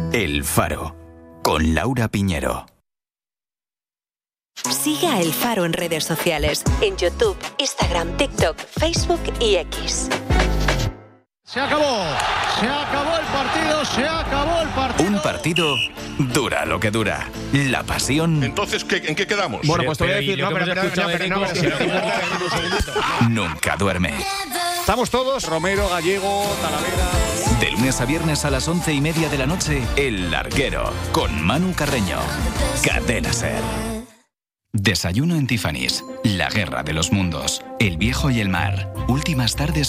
El Faro, con Laura Piñero. Sigue a El Faro en redes sociales, en YouTube, Instagram, TikTok, Facebook y X. Se acabó el partido, se acabó el partido. Un partido dura lo que dura. La pasión. Entonces, ¿en qué quedamos? Bueno, pues te voy a decir, Nunca duerme. Estamos todos, Romero, Gallego, Talavera. De lunes a viernes a las 11:30 de la noche, El Larguero, con Manu Carreño. Cadena Ser. Desayuno en Tiffany's. La guerra de los mundos. El viejo y el mar. Últimas tardes